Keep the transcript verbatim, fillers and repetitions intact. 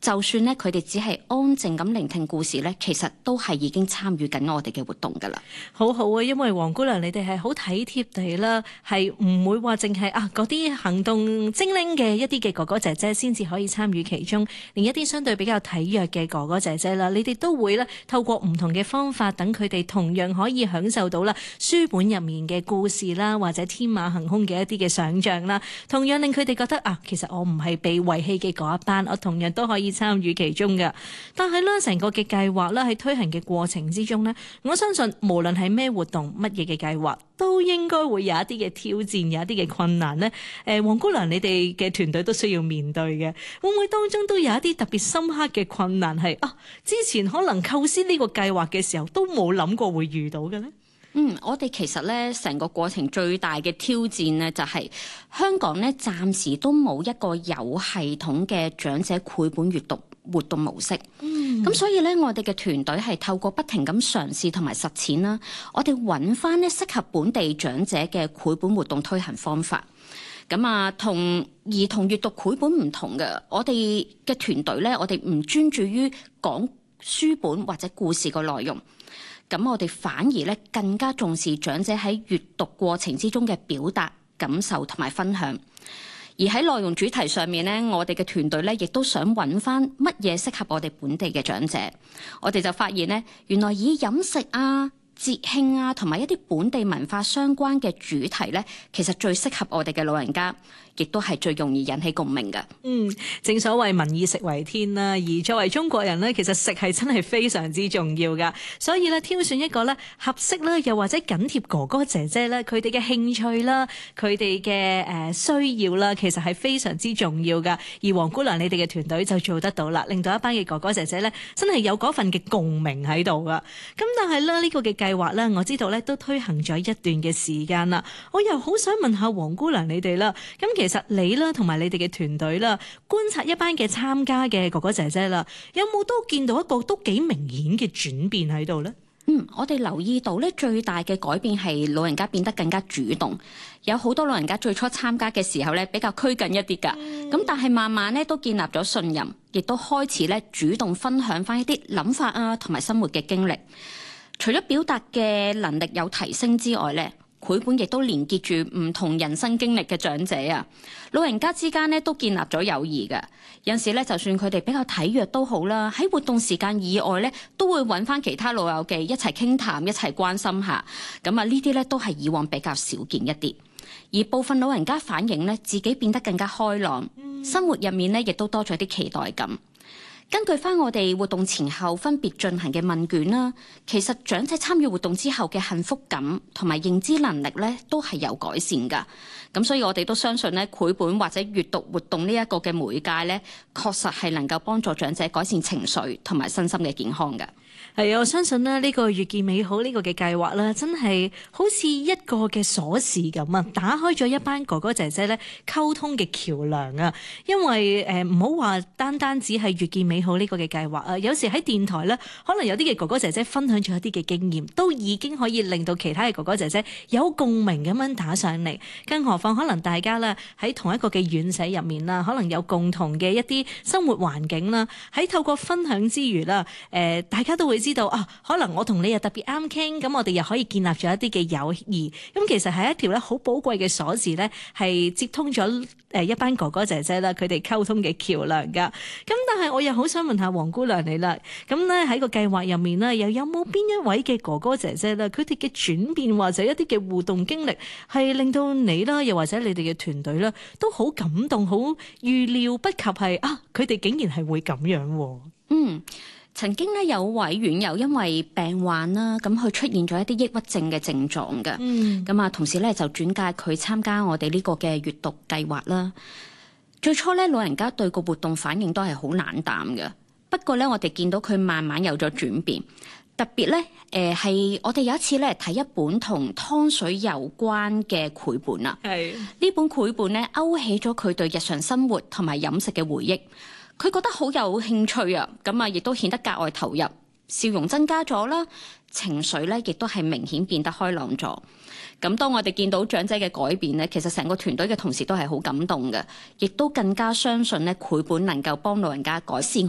就算咧佢哋只係安靜咁聆聽故事咧，其實都係已經參與緊我哋嘅活動噶啦。 好好啊，因為黃姑娘你哋係好體貼地啦，係唔會話淨係啊嗰啲行動精靈嘅一啲嘅哥哥姐姐先至可以參與其中，連一啲相對比較體弱嘅哥哥姐姐啦，你哋都會咧透過唔同嘅方法，等佢哋同樣可以享受到啦書本入面嘅故事啦，或者天馬行空嘅一啲嘅想像啦，同樣令佢哋覺得啊，其實我唔係被遺棄嘅嗰一班，我同樣都可以參與其中嘅。但係咧，成個嘅計劃咧喺推行嘅過程之中呢，我相信無論係咩活動、乜嘢嘅計劃，都應該會有一啲嘅挑戰，有一啲嘅困難呢。誒、呃，黃姑娘你哋嘅團隊都需要面對嘅，會唔會當中都有一啲特別深刻嘅困難係啊？之前可能構思呢個計劃嘅時候都冇諗過會遇到嘅呢？ 嗯，我哋其實咧成個過程最大嘅挑戰呢，就係香港咧暫時都冇一個有系統嘅長者繪本閱讀活動模式。嗯，咁所以咧，我哋嘅團隊係透過不停咁嘗試同埋實踐啦，我哋揾翻咧適合本地長者嘅繪本活動推行方法。咁啊，同兒童閱讀繪本唔同嘅，我哋嘅團隊咧，我哋唔專注於講書本或者故事個內容。咁我哋反而咧更加重視長者喺閱讀過程之中嘅表達、感受同埋分享。而喺內容主題上面咧，我哋嘅團隊咧亦都想揾翻乜嘢適合我哋本地嘅長者。我哋就發現咧，原來以飲食啊、節慶啊同埋一啲本地文化相關嘅主題咧，其實最適合我哋嘅老人家，亦都係最容易引起共鳴嘅。 嗯，正所謂民以食為天啦，而作為中國人咧，其實食係真係非常之重要噶。所以咧，挑選一個咧合適啦，又或者緊貼哥哥姐姐咧佢哋嘅興趣啦，佢哋嘅誒需要啦，其實係非常之重要噶。而黃姑娘你哋嘅團隊就做得到啦，令到一班嘅哥哥姐姐咧真係有嗰份嘅共鳴喺度噶。咁但係咧呢個嘅計劃咧，我知道咧都推行咗一段嘅時間啦。我又好想問下黃姑娘你哋啦，咁其實你啦同埋你哋嘅團隊啦，觀察一班嘅參加嘅哥哥姐姐啦，有冇都見到一個都幾明顯嘅轉變喺度呢？ 嗯，我哋留意到咧最大嘅改變係老人家變得更加主動，有好多老人家最初參加嘅時候咧比較拘謹一啲㗎，咁、嗯、但係慢慢咧都建立咗信任，亦都開始咧主動分享返一啲諗法啊同埋生活嘅經歷。除咗表達嘅能力有提升之外咧，繪本亦都連結住唔同人生經歷嘅長者啊，老人家之間咧都建立咗友誼嘅。有陣時咧，就算佢哋比較體弱都好啦，喺活動時間以外咧，都會揾翻其他老友記一齊傾談，一齊關心下。咁啊，呢啲咧都係以往比較少見一啲。而部分老人家反映咧，自己變得更加開朗，生活入面咧亦都多咗啲期待感。根據翻我哋活動前後分別進行嘅問卷啦，其實長者參與活動之後嘅幸福感同埋認知能力咧都係有改善㗎。咁所以我哋都相信咧，繪本或者閱讀活動呢一個嘅媒介咧，確實係能夠幫助長者改善情緒同埋身心嘅健康㗎。 係啊，我相信咧呢個越見美好呢個嘅計劃咧，真係好似一個嘅鎖匙咁啊，打開咗一班哥哥姐姐咧溝通嘅橋梁啊。因為誒唔好話單單只係越見美好呢個嘅計劃啊，有時喺電台咧，可能有啲嘅哥哥姐姐分享咗一啲嘅經驗，都已經可以令到其他嘅哥哥姐姐有共鳴咁樣打上嚟。更何況可能大家咧喺同一個嘅院舍入面啦，可能有共同嘅一啲生活環境啦，喺透過分享之餘啦，誒大家都會知道啊，可能我同你又特別啱傾，咁我哋又可以建立咗一啲嘅友誼。咁其實係一條咧好寶貴嘅鎖匙咧，係接通咗誒一班哥哥姐姐啦，佢哋溝通嘅橋梁㗎。咁但係我又好想問下黃姑娘你啦，咁咧喺個計劃入面咧，又有冇邊一位嘅哥哥姐姐咧，佢哋嘅轉變或者一啲嘅互動經歷，係令到你啦，又或者你哋嘅團隊啦，都好感動，好預料不及係啊，佢哋竟然係會咁樣喎。 嗯。曾經咧有位院友因為病患啦，咁佢出現咗一啲抑鬱症嘅症狀嘅，咁啊、嗯、同時咧就轉介佢參加我哋呢個嘅閱讀計劃啦。最初咧老人家對個活動反應都係好冷淡嘅，不過咧我哋見到佢慢慢有咗轉變。特別咧誒係我哋有一次咧睇一本同湯水有關嘅繪本啊，係呢本繪本咧勾起咗佢對日常生活同埋飲食嘅回憶。佢覺得好有興趣啊，咁啊，亦都顯得格外投入，笑容增加咗啦，情緒咧亦都係明顯變得開朗咗。咁當我哋見到長者嘅改變咧，其實成個團隊嘅同事都係好感動嘅，亦都更加相信咧繪本能夠幫老人家改善